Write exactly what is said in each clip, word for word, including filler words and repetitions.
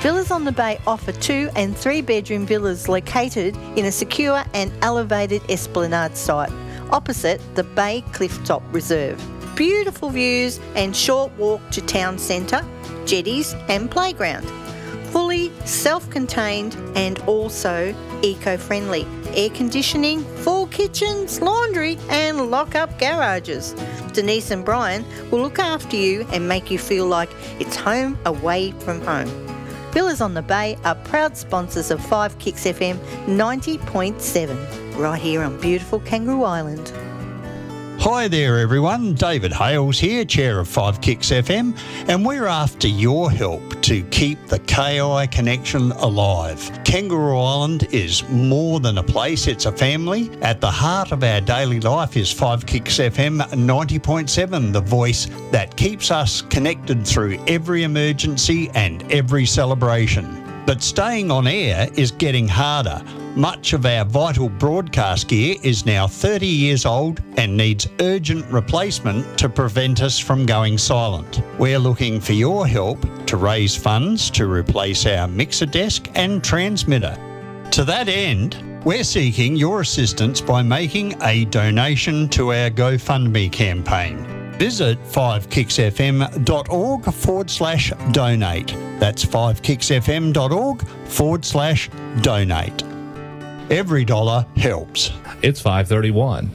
Villas on the Bay offer two and three bedroom villas located in a secure and elevated esplanade site opposite the Bay Clifftop Reserve. Beautiful views and short walk to town centre, jetties and playground. Fully self-contained and also eco-friendly. Air conditioning, full kitchens, laundry and lock-up garages. Denise and Brian will look after you and make you feel like it's home away from home. Villas on the Bay are proud sponsors of five Kicks F M ninety point seven, right here on beautiful Kangaroo Island. Hi there everyone, David Hales here, Chair of five Kicks F M, and we're after your help to keep the K I connection alive. Kangaroo Island is more than a place, it's a family. At the heart of our daily life is five Kicks F M ninety point seven, the voice that keeps us connected through every emergency and every celebration. But staying on air is getting harder. Much of our vital broadcast gear is now thirty years old and needs urgent replacement to prevent us from going silent. We're looking for your help to raise funds to replace our mixer desk and transmitter. To that end, we're seeking your assistance by making a donation to our GoFundMe campaign. Visit five kicks f m dot org forward slash donate. That's five kicks f m dot org forward slash donate. Every dollar helps. It's five thirty-one.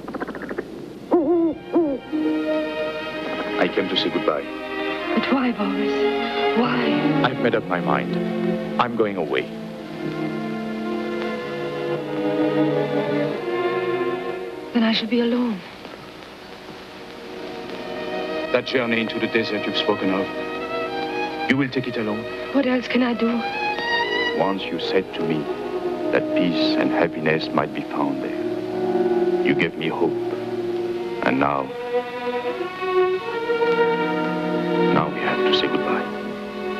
I came to say goodbye. But why, Boris? Why? I've made up my mind. I'm going away. Then I shall be alone. That journey into the desert you've spoken of, you will take it alone. What else can I do? Once you said to me that peace and happiness might be found there. You gave me hope. And now,